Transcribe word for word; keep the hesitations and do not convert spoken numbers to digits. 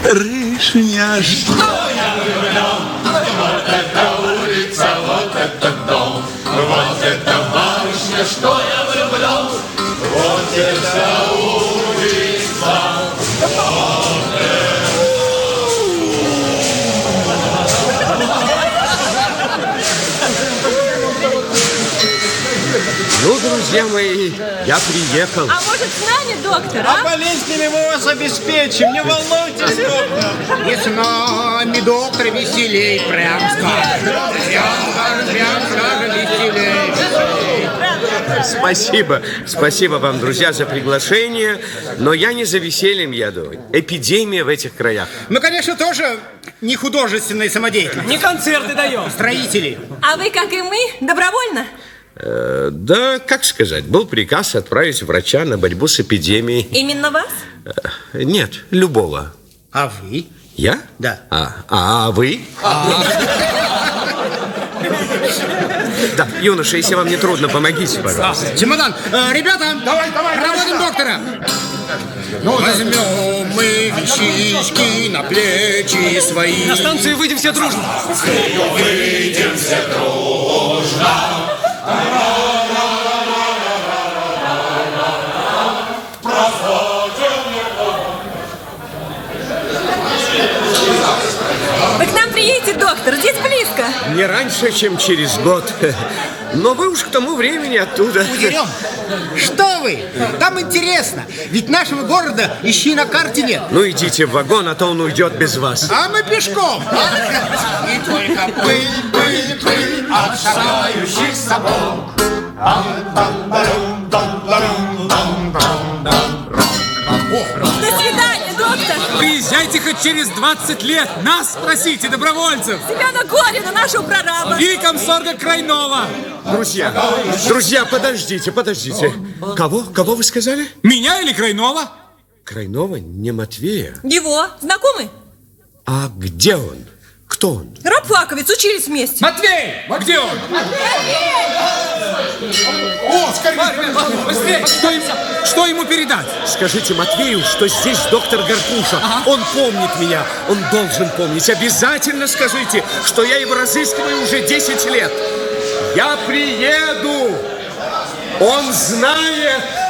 Рышня. Что я влюблен? Вот это улица, вот это дом. Вот это барышня, что я влюблен. Вот это улица. Вот это... Ну, друзья мои, я приехал. А может, с нами, доктор, а? А болезнями мы вас обеспечим, не волнуйтесь, доктор. И с нами, доктор, веселей, прям скажем. Прям скажем, прям скажем, веселей. Спасибо, спасибо вам, друзья, за приглашение. Но я не за весельем еду. Эпидемия в этих краях. Мы, конечно, тоже не художественные самодеятельности. Не концерты даем. Строители. А вы, как и мы, добровольно? Э, да, как сказать, был приказ отправить врача на борьбу с эпидемией. Именно вас? Э, нет, любого. А вы? Я? Да. А, а вы? Да, юноша, если вам не трудно, помогите, пожалуйста. Чемодан. Э, ребята, давай, давай, проводим доктора. Ну, возьмем мы вещички на плечи свои. На станции выйдем все дружно. Выйдем все дружно. Вы к нам приедете, доктор, здесь близко. Не раньше, чем через год. Но вы уж к тому времени оттуда. Удерем. Что вы? Там интересно. Ведь нашего города еще и на карте нет. Ну, идите в вагон, а то он уйдет без вас. А мы пешком. И только пыль, пыль, пыль от шагающих сапог. До свидания, доктор. Приезжайте хоть через двадцать лет. Нас спросите, добровольцев. Семена Горина, нашего прораба. И комсорга Крайнова. Друзья, друзья, подождите, подождите. Кого? Кого вы сказали? Меня или Крайнова? Крайнова, не Матвея. Его. Знакомы? А где он? Кто он? Рабфаковец, учились вместе. Матвей! Где он? О, скорее. Быстрее! Что ему, что ему передать? Скажите Матвею, что здесь доктор Гаркуша. Ага. Он помнит меня. Он должен помнить. Обязательно скажите, что я его разыскиваю уже десять лет. Я приеду. Он знает...